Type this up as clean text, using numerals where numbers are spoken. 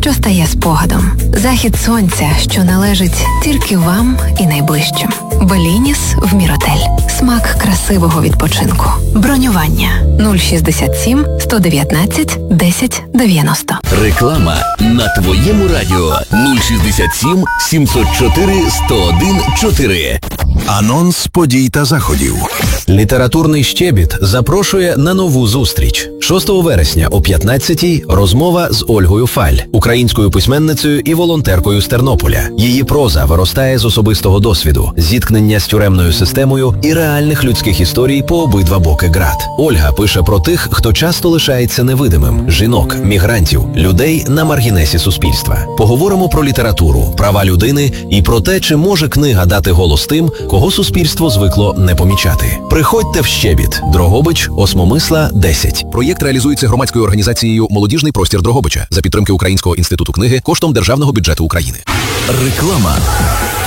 що стає спогадом. Захід сонця, що належить тільки вам і найближчим. Белініс в Міротель. Смак красивого відпочинку. Бронювання 067 119 10 90. Реклама на твоєму радіо 067 704 101 4. Анонс подій та заходів. Літературний щебіт запрошує на нову зустріч. 6 вересня о 15-й розмова з Ольгою Фаль, українською письменницею і волонтеркою з Тернополя. Її проза виростає з особистого досвіду, зіткнення з тюремною системою і реальних людських історій по обидва боки ґрат. Ольга пише про тих, хто часто лишається невидимим – жінок, мігрантів, людей на маргінесі суспільства. Поговоримо про літературу, права людини і про те, чи може книга дати голос тим, кого суспільство звикло не помічати. Приходьте в щебіт. Дрогобич, Осмомисла, 10. Проєкт реалізується громадською організацією «Молодіжний простір Дрогобича» за підтримки Українського інституту книги коштом Державного бюджету України. Реклама.